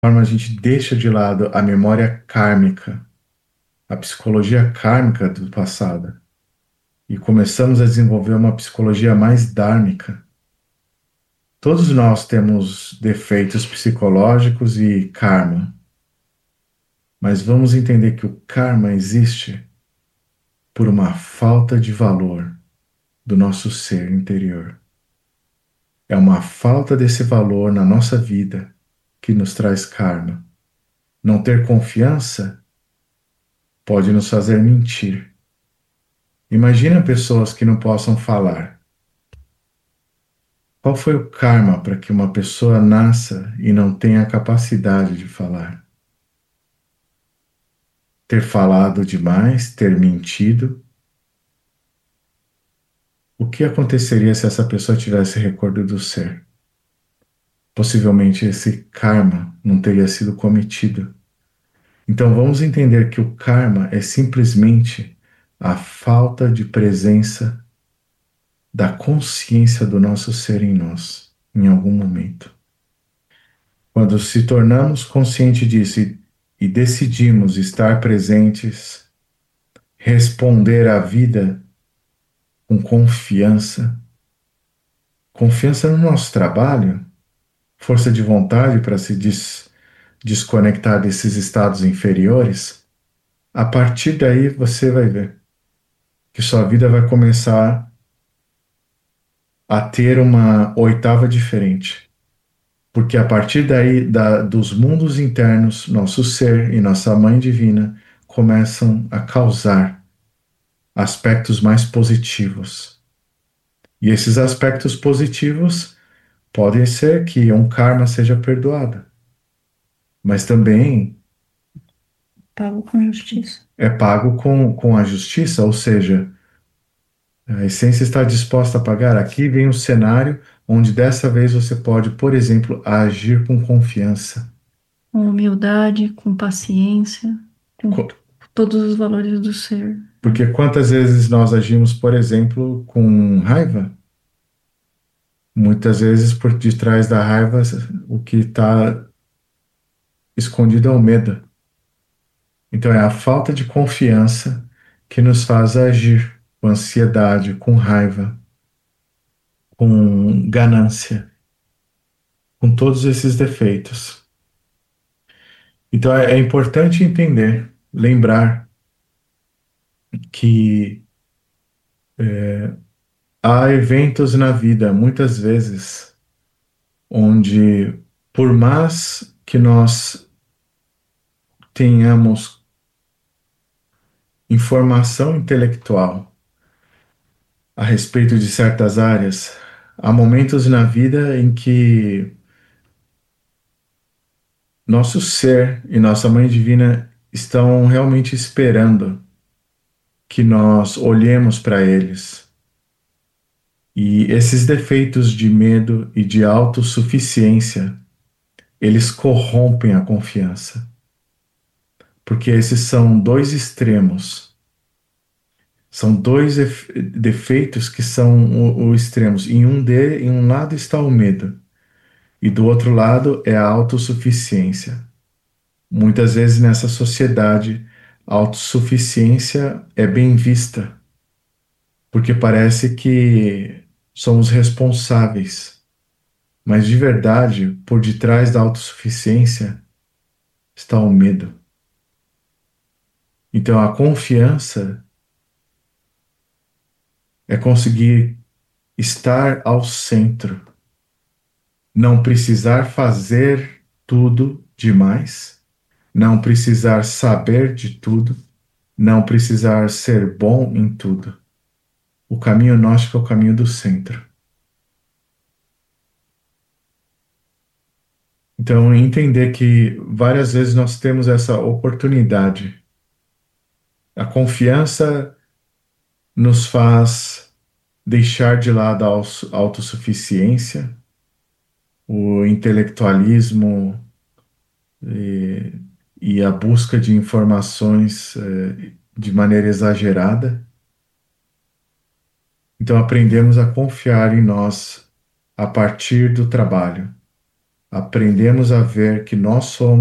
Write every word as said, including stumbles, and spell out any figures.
forma a gente deixa de lado a memória kármica, a psicologia kármica do passado, e começamos a desenvolver uma psicologia mais dármica. Todos nós temos defeitos psicológicos e karma, mas vamos entender que o karma existe por uma falta de valor do nosso ser interior. É uma falta desse valor na nossa vida que nos traz karma. Não ter confiança pode nos fazer mentir. Imagina pessoas que não possam falar. Qual foi o karma para que uma pessoa nasça e não tenha a capacidade de falar? Ter falado demais, ter mentido. O que aconteceria se essa pessoa tivesse recordo do ser? Possivelmente esse karma não teria sido cometido. Então vamos entender que o karma é simplesmente a falta de presença da consciência do nosso ser em nós, em algum momento. Quando se tornamos conscientes disso e, e decidimos estar presentes, responder à vida com confiança, confiança no nosso trabalho, força de vontade para se des, desconectar desses estados inferiores, a partir daí você vai ver que sua vida vai começar a ter uma oitava diferente. Porque a partir daí, da, dos mundos internos, nosso ser e nossa mãe divina começam a causar aspectos mais positivos. E esses aspectos positivos podem ser que um karma seja perdoado, mas também Pago com justiça. é pago com, com a justiça, ou seja, a essência está disposta a pagar. Aqui vem um cenário onde dessa vez você pode, por exemplo, agir com confiança. Com humildade, com paciência, com Co- todos os valores do ser, né? Porque quantas vezes nós agimos, por exemplo, com raiva? Muitas vezes por detrás da raiva, o que está escondido é o medo. Então é a falta de confiança que nos faz agir com ansiedade, com raiva, com ganância, com todos esses defeitos. Então é, é importante entender, lembrar que há eventos na vida, muitas vezes, onde, por mais que nós tenhamos informação intelectual a respeito de certas áreas, há momentos na vida em que nosso ser e nossa Mãe Divina estão realmente esperando que nós olhemos para eles. E esses defeitos de medo e de autossuficiência, eles corrompem a confiança, porque esses são dois extremos. São dois ef- defeitos que são o, o extremos. Em um de, em um lado está o medo e do outro lado é a autossuficiência. Muitas vezes nessa sociedade, a autossuficiência é bem vista, porque parece que somos responsáveis, mas de verdade, por detrás da autossuficiência está o medo. Então a confiança é conseguir estar ao centro, não precisar fazer tudo demais, não precisar saber de tudo, não precisar ser bom em tudo. O caminho gnóstico é o caminho do centro. Então, entender que várias vezes nós temos essa oportunidade. A confiança nos faz deixar de lado a aus- autossuficiência, o intelectualismo e, e a busca de informações eh, de maneira exagerada. Então, aprendemos a confiar em nós a partir do trabalho. aprendemos a ver que nós somos